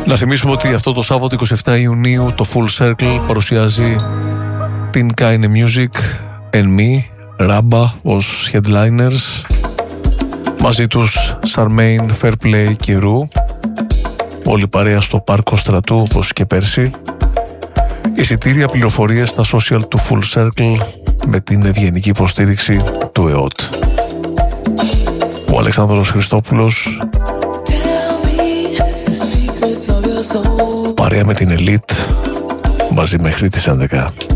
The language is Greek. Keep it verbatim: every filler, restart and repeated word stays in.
Να θυμίσουμε ότι αυτό το Σάββατο εικοστή εβδόμη Ιουνίου το Full Circle παρουσιάζει την Kaine Music and Me, Rabba ως headliners, μαζί τους Charmaine, Fairplay και Ru, όλη παρέα στο Πάρκο Στρατού όπως και πέρσι. Εισιτήρια, πληροφορίες στα social του Full Circle με την ευγενική υποστήριξη του ΕΟΤ. Ο Αλεξάνδρος Χριστόπουλος, παρέα με την Elite, μαζί μέχρι τις έντεκα.